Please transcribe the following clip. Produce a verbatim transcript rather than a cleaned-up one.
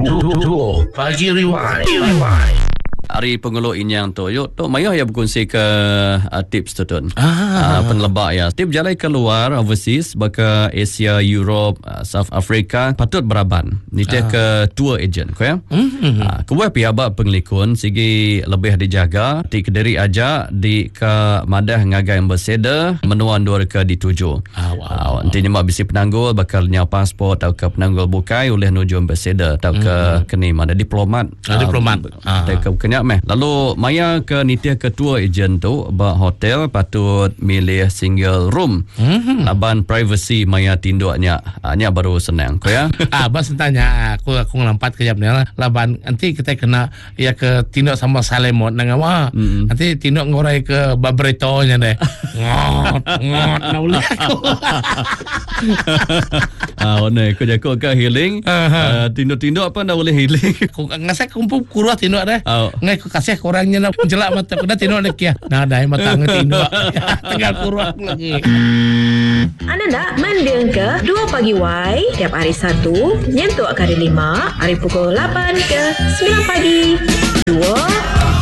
Duo Pagi Rewind. Hari Pengeluh Inyang tu, yuk tu Maya ya berkongsi ke uh, tips tu tu. Ah, uh, penelebak ya. Tip jalan keluar overseas baka Asia, Europe, uh, South Africa patut beraban. Ni dia ah. ke tour agent ko ya. Mm-hmm. Uh, kuat piaba penglikun sigi lebih dijaga di Kediri aja di ke madah ngagai ambassador menuan dua ke dituju. Ah, wow. Uh, nanti nyemak bisi penanggul bakalnya pasport atau ke penanggul bukai oleh nuju ambassador atau ke mm-hmm. keni mana diplomat. Ah, uh, diplomat. Ah. Ke kenya meh. Lalu maya ke nitia ketua agent tu ba hotel patut milih single room. Mm-hmm. Laban privacy maya tinduknya nya baru senang ko ya. Ah bas tanya aku aku ngelampat ke jabnya laban nanti kita kena ya ke tinduk sama Salemot nang apa. Mm-hmm. Nanti tinduk ngorai ke babretonya deh. Ngot ngot naule aku. Ah one ko jako ke healing. Uh, tinduk-tinduk apa nak boleh healing. Aku ngasih kumpul kurus tinduk dah. Oh. Ngai aku kasih orangnya nak jelak mata aku dah tinduk lagi ya. Nah dah mata ngai tinduk. Tinggal kurus lagi. Anda nak mendengar ke Dua Pagi Y tiap hari Sabtu nyentuh hari lima hari pukul lapan ke sembilan pagi. Dua